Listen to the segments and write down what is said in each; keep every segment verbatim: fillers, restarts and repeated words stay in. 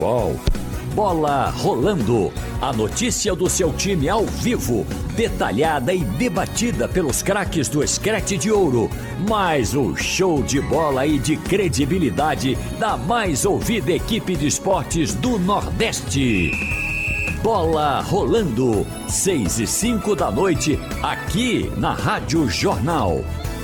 Bom, bola rolando. A notícia do seu time ao vivo, detalhada e debatida pelos craques do Scratch de Ouro. Mais um show de bola e de credibilidade da mais ouvida equipe de esportes do Nordeste. Bola rolando, seis e cinco da noite, aqui na Rádio Jornal.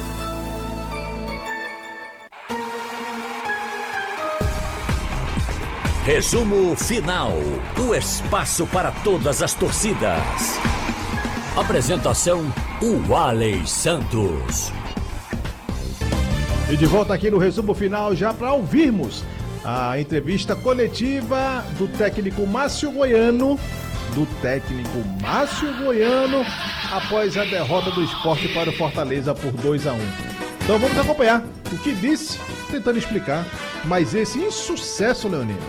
Resumo final, o espaço para todas as torcidas. Apresentação, o Alex Santos. E de volta aqui no resumo final, já para ouvirmos a entrevista coletiva do técnico Márcio Goiano, do técnico Márcio Goiano, após a derrota do Sport para o Fortaleza por dois a um. Então vamos acompanhar o que disse, tentando explicar, mas esse insucesso, Leonino.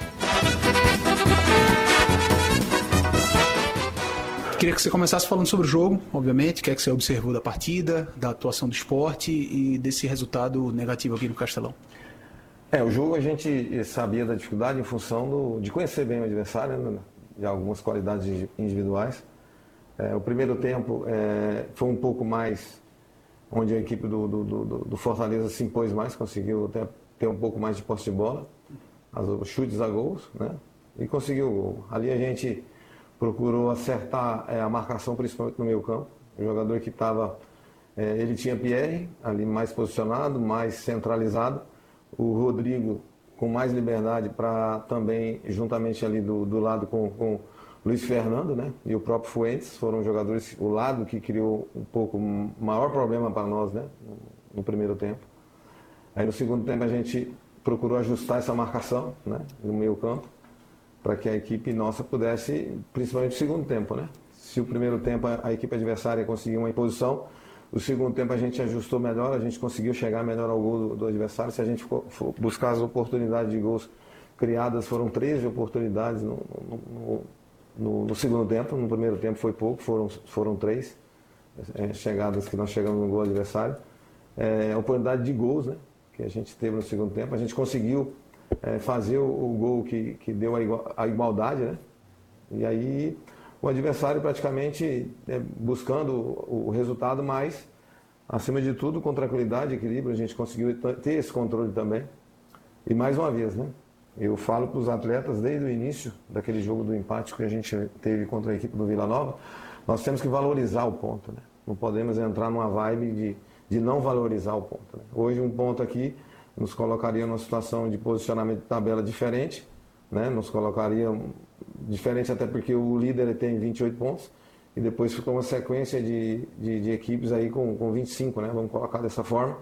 Queria que você começasse falando sobre o jogo, obviamente, o que é que você observou da partida, da atuação do Sport e desse resultado negativo aqui no Castelão. É, o jogo a gente sabia da dificuldade em função do, de conhecer bem o adversário, né, de algumas qualidades individuais. É, o primeiro tempo é, foi um pouco mais, onde a equipe do, do, do, do Fortaleza se impôs mais, conseguiu ter, ter um pouco mais de posse de bola, os chutes a gols, né, e conseguiu o gol. Ali a gente procurou acertar é, a marcação, principalmente no meio campo. O jogador que estava, é, ele tinha Pierre ali mais posicionado, mais centralizado. O Rodrigo com mais liberdade para também, juntamente ali do, do lado com, com Luiz Fernando, né? E o próprio Fuentes, foram jogadores, o lado que criou um pouco maior problema para nós, né? No, no primeiro tempo. Aí no segundo tempo a gente procurou ajustar essa marcação, né? No meio campo, para que a equipe nossa pudesse, principalmente no segundo tempo, né? Se o primeiro tempo a, a equipe adversária conseguiu uma imposição, o segundo tempo a gente ajustou melhor, a gente conseguiu chegar melhor ao gol do, do adversário. Se a gente for, for buscar as oportunidades de gols criadas, foram treze oportunidades no, no, no, no segundo tempo. No primeiro tempo foi pouco, foram, foram três é, chegadas que nós chegamos no gol adversário. É, oportunidade de gols, né, que a gente teve no segundo tempo. A gente conseguiu é, fazer o, o gol que, que deu a, igual, a igualdade, né? E aí o adversário praticamente é, buscando o, o resultado, mas acima de tudo com tranquilidade, equilíbrio, a gente conseguiu ter esse controle também. E mais uma vez, né? Eu falo para os atletas desde o início daquele jogo do empate que a gente teve contra a equipe do Vila Nova, nós temos que valorizar o ponto, né? Não podemos entrar numa vibe de, de não valorizar o ponto, né? Hoje um ponto aqui nos colocaria numa situação de posicionamento de tabela diferente, né? Nos colocaria diferente até porque o líder tem vinte e oito pontos e depois ficou uma sequência de, de, de equipes aí com, com vinte e cinco, né? Vamos colocar dessa forma.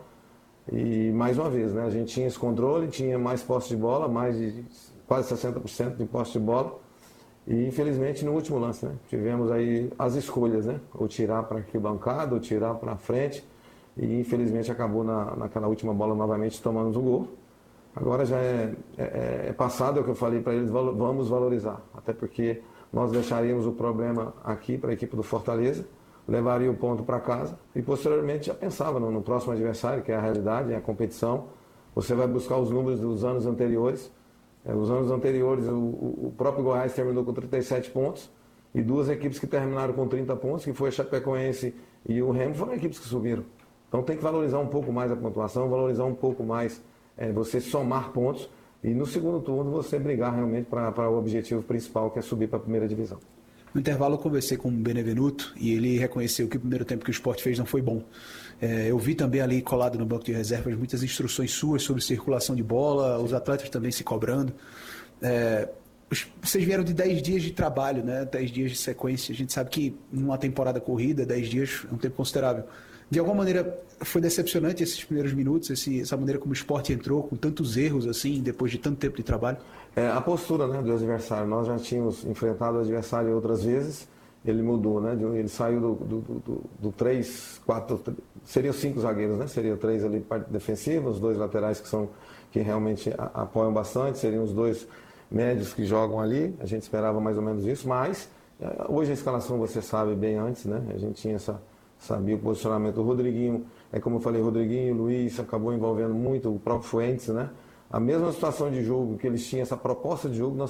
E mais uma vez, né? A gente tinha esse controle, tinha mais posse de bola, mais de quase sessenta por cento de posse de bola. E infelizmente no último lance, né? Tivemos aí as escolhas, né? Ou tirar para arquibancada, ou tirar para frente. E infelizmente acabou na, naquela última bola novamente tomando o gol. Agora já é, é, é passado, é o que eu falei para eles, vamos valorizar. Até porque nós deixaríamos o problema aqui para a equipe do Fortaleza, levaria o ponto para casa e posteriormente já pensava no, no próximo adversário, que é a realidade, é a competição. Você vai buscar os números dos anos anteriores. É, os anos anteriores, o, o próprio Goiás terminou com trinta e sete pontos e duas equipes que terminaram com trinta pontos, que foi a Chapecoense e o Remo, foram equipes que subiram. Então tem que valorizar um pouco mais a pontuação, valorizar um pouco mais é, você somar pontos e no segundo turno você brigar realmente para o objetivo principal, que é subir para a primeira divisão. No intervalo eu conversei com o Benevenuto e ele reconheceu que o primeiro tempo que o Sport fez não foi bom. É, eu vi também ali colado no banco de reservas muitas instruções suas sobre circulação de bola, os atletas também se cobrando. É, vocês vieram de dez dias de trabalho, né? dez dias de sequência. A gente sabe que numa temporada corrida, dez dias é um tempo considerável. De alguma maneira foi decepcionante esses primeiros minutos, esse, essa maneira como o Sport entrou, com tantos erros assim, depois de tanto tempo de trabalho? É, a postura, né, do adversário. Nós já tínhamos enfrentado o adversário outras vezes, ele mudou, né? Ele saiu do, do, do, do três, quatro, seriam cinco zagueiros, né? Seriam três ali parte defensiva, os dois laterais que são que realmente apoiam bastante, seriam os dois médios que jogam ali. A gente esperava mais ou menos isso, mas hoje a escalação você sabe bem antes, né? A gente tinha essa sabia o posicionamento do Rodriguinho, é como eu falei, Rodriguinho, Luiz, acabou envolvendo muito o próprio Fuentes, né? A mesma situação de jogo que eles tinham, essa proposta de jogo, nós